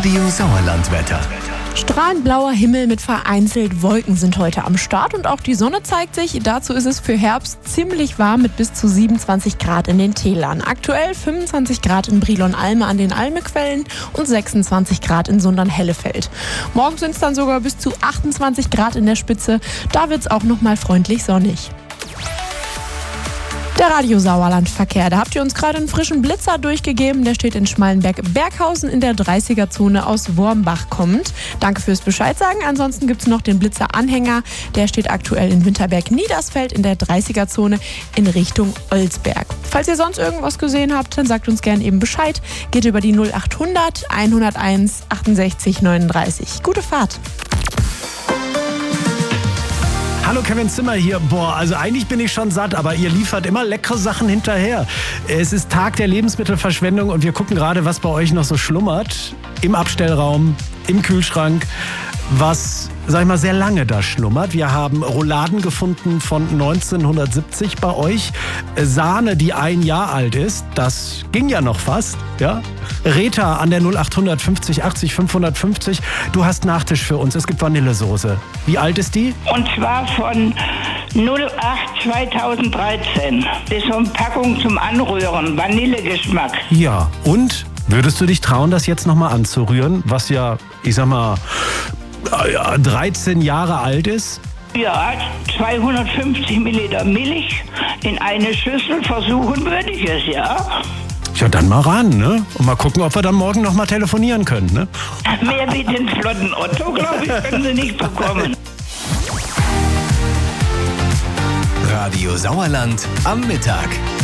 Radio Sauerland-Wetter. Strahlend blauer Himmel mit vereinzelt Wolken sind heute am Start und auch die Sonne zeigt sich. Dazu ist es für Herbst ziemlich warm mit bis zu 27 Grad in den Tälern. Aktuell 25 Grad in Brilon-Alme an den Almequellen und 26 Grad in Sundern-Hellefeld. Morgen sind es dann sogar bis zu 28 Grad in der Spitze. Da wird es auch nochmal freundlich sonnig. Der Radio Sauerland-Verkehr, da habt ihr uns gerade einen frischen Blitzer durchgegeben. Der steht in Schmallenberg-Berghausen in der 30er-Zone aus Wormbach kommend. Danke fürs Bescheid sagen. Ansonsten gibt es noch den Blitzer-Anhänger. Der steht aktuell in Winterberg-Niedersfeld in der 30er-Zone in Richtung Olsberg. Falls ihr sonst irgendwas gesehen habt, dann sagt uns gerne eben Bescheid. Geht über die 0800 101 68 39. Gute Fahrt! Hallo, Kevin Zimmer hier. Also eigentlich bin ich schon satt, aber ihr liefert immer leckere Sachen hinterher. Es ist Tag der Lebensmittelverschwendung und wir gucken gerade, was bei euch noch so schlummert. Im Abstellraum, im Kühlschrank, was, sag ich mal, sehr lange da schlummert. Wir haben Rouladen gefunden von 1970 bei euch. Sahne, die 1 Jahr alt ist. Das ging ja noch fast, ja. Rita an der 0800 50 80 550. Du hast Nachtisch für uns. Es gibt Vanillesoße. Wie alt ist die? Und zwar von 08 2013. Das ist so eine Packung zum Anrühren. Vanillegeschmack. Ja. Und würdest du dich trauen, das jetzt nochmal anzurühren? Was ja, ich sag mal, 13 Jahre alt ist? Ja, 250 Milliliter Milch in eine Schüssel. Versuchen würde ich es, ja. Ja, dann mal ran, ne? Und mal gucken, ob wir dann morgen noch mal telefonieren können, ne? Mehr wie den flotten Otto, glaube ich, können Sie nicht bekommen. Radio Sauerland am Mittag.